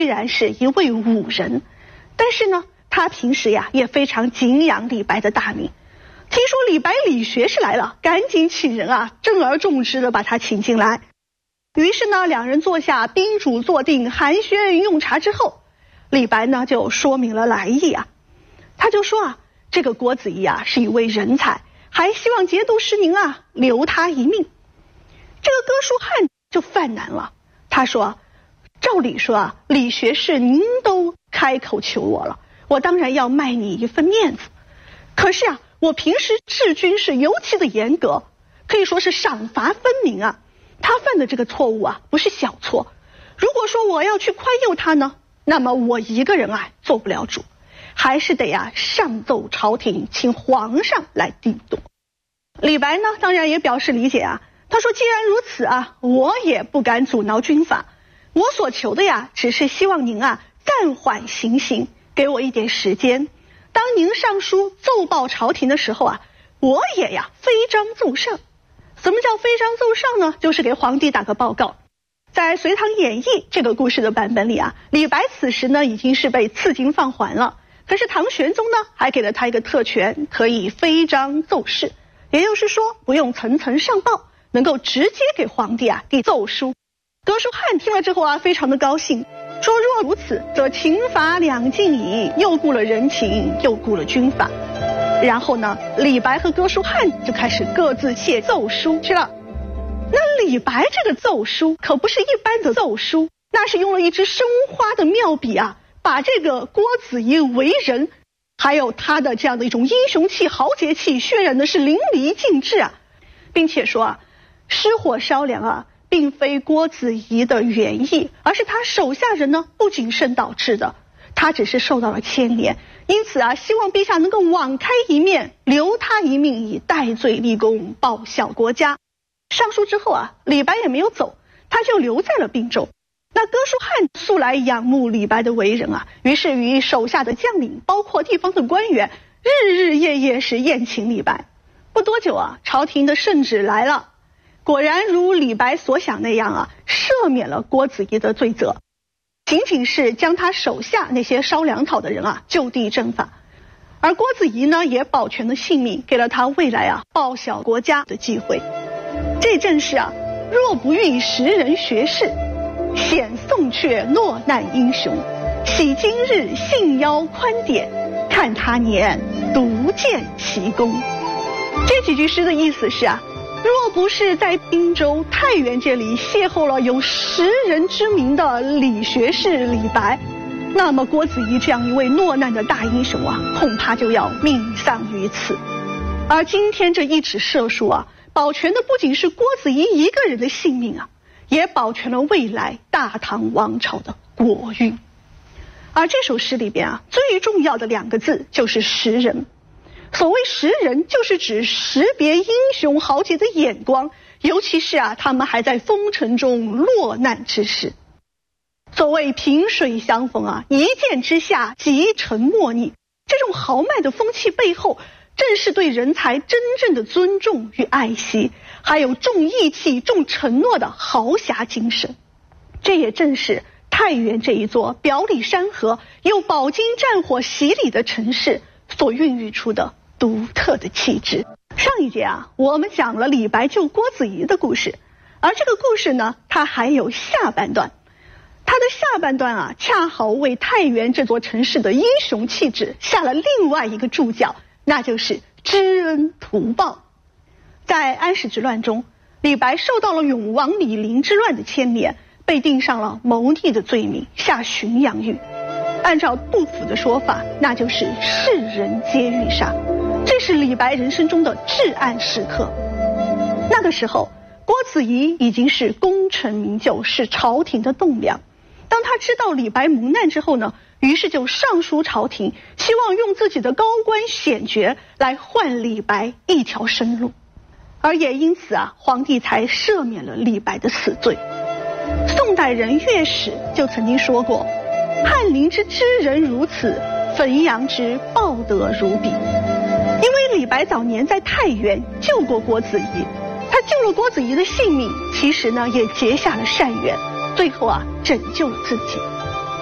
虽然是一位武人，但是呢，他平时呀也非常敬仰李白的大名。听说李白理学士来了，赶紧请人啊珍而重之的把他请进来。于是呢，两人坐下，宾主坐定，寒暄用茶之后，李白呢就说明了来意啊。他就说啊，这个郭子仪啊是一位人才，还希望节度使您啊留他一命。这个哥舒翰就犯难了，他说，照理说啊，李学士您都开口求我了，我当然要卖你一份面子。可是啊，我平时治军是尤其的严格，可以说是赏罚分明啊。他犯的这个错误啊，不是小错。如果说我要去宽宥他呢，那么我一个人啊做不了主，还是得啊上奏朝廷，请皇上来定夺。李白呢，当然也表示理解啊。他说，既然如此啊，我也不敢阻挠军法，我所求的呀，只是希望您啊暂缓行刑，给我一点时间。当您上书奏报朝廷的时候啊，我也呀飞章奏上。什么叫飞章奏上呢？就是给皇帝打个报告。在《隋唐演义》这个故事的版本里啊，李白此时呢已经是被赐金放还了，可是唐玄宗呢还给了他一个特权，可以飞章奏事，也就是说不用层层上报，能够直接给皇帝啊递奏书。哥舒翰听了之后啊，非常的高兴，说若如此，则秦法两尽矣，又顾了人情，又顾了军法。然后呢，李白和哥舒翰就开始各自写奏书去了。那李白这个奏书可不是一般的奏书，那是用了一支生花的妙笔啊，把这个郭子仪为人，还有他的这样的一种英雄气、豪杰气渲染的是淋漓尽致啊，并且说啊，失火烧粮啊，并非郭子仪的原意，而是他手下人呢不谨慎导致的，他只是受到了牵连，因此啊，希望陛下能够网开一面，留他一命，以戴罪立功，报效国家。上书之后啊，李白也没有走，他就留在了并州。那哥舒翰素来仰慕李白的为人啊，于是与手下的将领，包括地方的官员，日日夜夜是宴请李白。不多久啊，朝廷的圣旨来了，果然如李白所想那样啊，赦免了郭子仪的罪责，仅仅是将他手下那些烧粮草的人啊就地正法。而郭子仪呢，也保全了性命，给了他未来啊报效国家的机会。这正是啊，若不遇时人学士，显宋阙落难英雄。喜今日信邀宽典，看他年独见奇功。这几句诗的意思是啊，若不是在滨州太原这里邂逅了有识人之名的李学士李白，那么郭子仪这样一位落难的大英雄啊，恐怕就要命丧于此。而今天这一纸赦书啊，保全的不仅是郭子仪一个人的性命啊，也保全了未来大唐王朝的国运。而这首诗里边啊，最重要的两个字就是识人。所谓识人，就是指识别英雄豪杰的眼光，尤其是啊，他们还在风尘中落难之时。所谓萍水相逢啊，一见之下即成莫逆，这种豪迈的风气背后，正是对人才真正的尊重与爱惜，还有重义气、重承诺的豪侠精神。这也正是太原这一座表里山河、又饱经战火洗礼的城市所孕育出的独特的气质。上一节啊，我们讲了李白救郭子仪的故事，而这个故事呢，它还有下半段。它的下半段啊，恰好为太原这座城市的英雄气质下了另外一个注脚，那就是知恩图报。在安史之乱中，李白受到了永王李陵之乱的牵连，被定上了谋逆的罪名，下巡洋狱。按照杜甫的说法，那就是世人皆欲杀。这是李白人生中的至暗时刻。那个时候，郭子仪已经是功成名就，是朝廷的栋梁。当他知道李白蒙难之后呢，于是就上书朝廷，希望用自己的高官显爵来换李白一条生路。而也因此啊，皇帝才赦免了李白的死罪。宋代人乐史就曾经说过，翰林之知人如此，汾阳之报德如彼。因为李白早年在太原救过郭子仪，他救了郭子仪的性命，其实呢也结下了善缘，最后啊拯救了自己。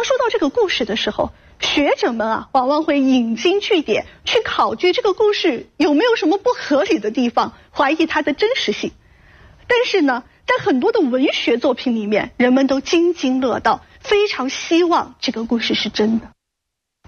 当说到这个故事的时候，学者们啊，往往会引经据典去考据这个故事有没有什么不合理的地方，怀疑它的真实性。但是呢，在很多的文学作品里面，人们都津津乐道，非常希望这个故事是真的。